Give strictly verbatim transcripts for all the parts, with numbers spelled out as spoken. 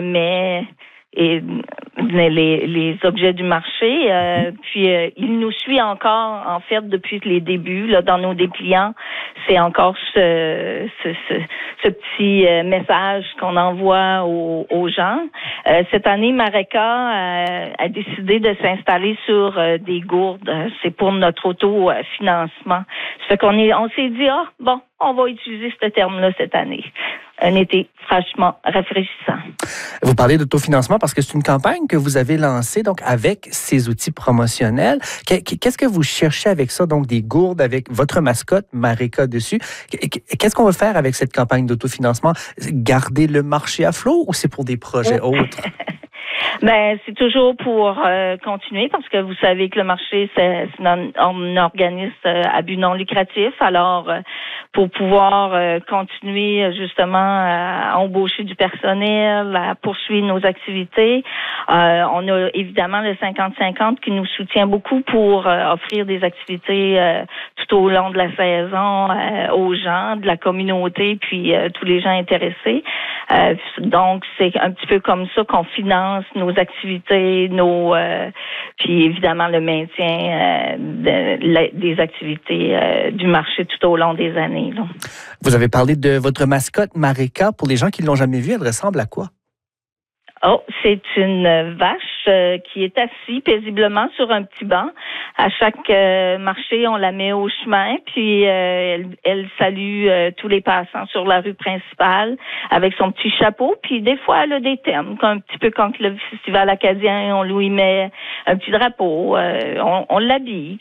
mais et les, les objets du marché. Euh, puis euh, il nous suit encore, en fait, depuis les débuts, là, dans nos dépliants. C'est encore ce, ce, ce, ce petit euh, message qu'on envoie aux, aux gens. Euh, cette année, Mareka a, a décidé de s'installer sur euh, des gourdes. C'est pour notre autofinancement. Ça fait qu'on est, on s'est dit, ah, bon, on va utiliser ce terme-là cette année. Un été franchement rafraîchissant. Vous parlez d'autofinancement parce que c'est une campagne que vous avez lancée donc avec ces outils promotionnels. Qu'est-ce que vous cherchez avec ça? Donc, des gourdes avec votre mascotte, Mareka, dessus. Qu'est-ce qu'on veut faire avec cette campagne d'autofinancement? Garder le marché à flot ou c'est pour des projets oh. autres? Ben, c'est toujours pour euh, continuer parce que vous savez que le marché, c'est, c'est un, un organisme euh, à but non lucratif. Alors, euh, pour pouvoir euh, continuer justement à embaucher du personnel, à poursuivre nos activités, euh, on a évidemment le cinquante cinquante qui nous soutient beaucoup pour euh, offrir des activités euh, tout au long de la saison euh, aux gens, de la communauté, puis euh, tous les gens intéressés. Euh, donc, c'est un petit peu comme ça qu'on finance nos activités, nos euh, puis évidemment le maintien euh, de, la, des activités euh, du marché tout au long des années. Là. Vous avez parlé de votre mascotte Mareka. Pour les gens qui ne l'ont jamais vue, elle ressemble à quoi? Oh, c'est une vache euh, qui est assise paisiblement sur un petit banc. À chaque euh, marché, on la met au chemin, puis euh, elle, elle salue euh, tous les passants sur la rue principale avec son petit chapeau. Puis des fois, elle a des thèmes, un petit peu quand le festival acadien, on lui met un petit drapeau, euh, on, on l'habille.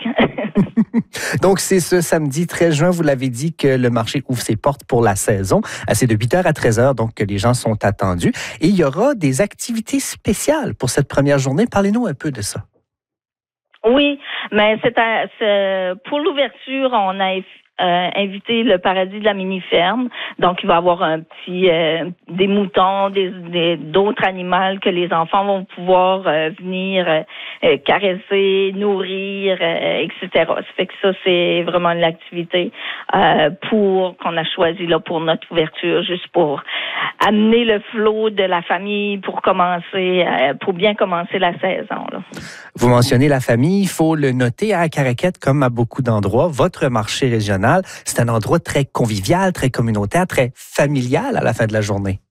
Donc, c'est ce samedi treize juin, vous l'avez dit, que le marché ouvre ses portes pour la saison. C'est de huit heures à treize heures, donc que les gens sont attendus. Et il y aura des activités spéciales pour cette première journée. Parlez-nous un peu de ça. Oui, mais c'est, à, c'est pour l'ouverture, on a euh, invité le Paradis de la mini-ferme. Donc, il va y avoir un petit euh, des moutons, des, des d'autres animaux que les enfants vont pouvoir euh, venir euh, caresser, nourrir, euh, et cetera. Ça fait que ça, c'est vraiment une activité euh, pour qu'on a choisi là pour notre ouverture, juste pour amener le flot de la famille pour commencer, euh, pour bien commencer la saison. Là. Vous mentionnez la famille, il faut le noter à Caraquette, comme à beaucoup d'endroits. Votre marché régional, c'est un endroit très convivial, très communautaire, très familial à la fin de la journée.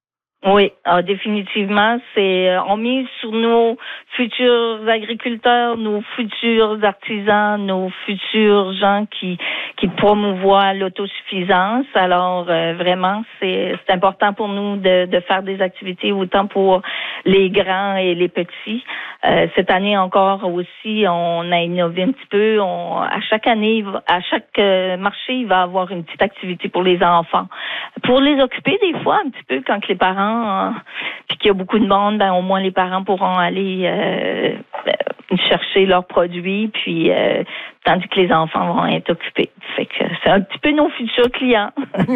Oui, ah, définitivement, c'est euh, on mise sur nos futurs agriculteurs, nos futurs artisans, nos futurs gens qui qui promouvoient l'autosuffisance. Alors euh, vraiment, c'est c'est important pour nous de de faire des activités autant pour les grands et les petits. Euh, cette année encore aussi, on a innové un petit peu. On, à chaque année, à chaque euh, marché, il va y avoir une petite activité pour les enfants, pour les occuper des fois un petit peu quand les parents puis qu'il y a beaucoup de monde, ben au moins les parents pourront aller euh, chercher leurs produits, puis euh, tandis que les enfants vont être occupés. Fait que c'est un petit peu nos futurs clients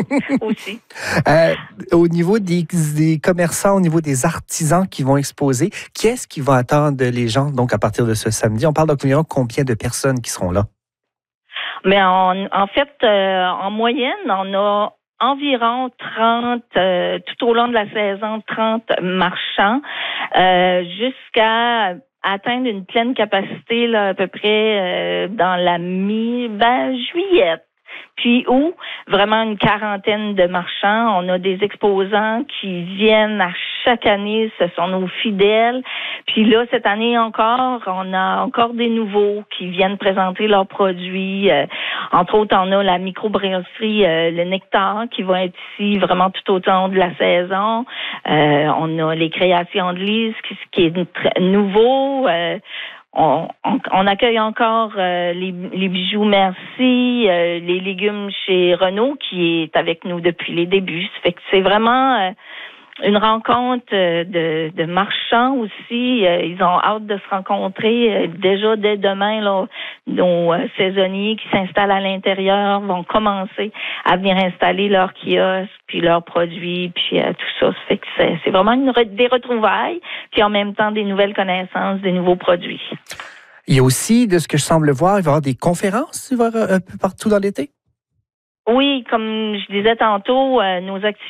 aussi. Euh, au niveau des, des commerçants, au niveau des artisans qui vont exposer, qu'est-ce qui va attendre les gens donc à partir de ce samedi? On parle d'environ combien de personnes qui seront là? Mais en, en fait, euh, en moyenne, on a environ trente, euh, tout au long de la saison, trente marchands, euh, jusqu'à atteindre une pleine capacité là, à peu près euh, dans la mi, ben, juillet. Puis où vraiment une quarantaine de marchands. On a des exposants qui viennent à chaque année, ce sont nos fidèles. Puis là, cette année encore, on a encore des nouveaux qui viennent présenter leurs produits. Euh, entre autres, on a la microbrasserie euh, Le Nectar qui va être ici vraiment tout au long de la saison. Euh, on a les créations de Lise qui, qui est nouveau. Euh, On, on, on accueille encore euh, les, les bijoux Merci, euh, les légumes chez Renault qui est avec nous depuis les débuts. Ça fait que c'est vraiment euh, une rencontre de, de marchands aussi. Euh, ils ont hâte de se rencontrer. Euh, déjà dès demain, là, nos euh, saisonniers qui s'installent à l'intérieur vont commencer à venir installer leurs kiosques, puis leurs produits, puis euh, tout ça. Ça fait que c'est, c'est vraiment une, des retrouvailles, puis en même temps des nouvelles connaissances, des nouveaux produits. Il y a aussi, de ce que je semble voir, il va y avoir des conférences il va y avoir un peu partout dans l'été? Oui, comme je disais tantôt, euh, nos activités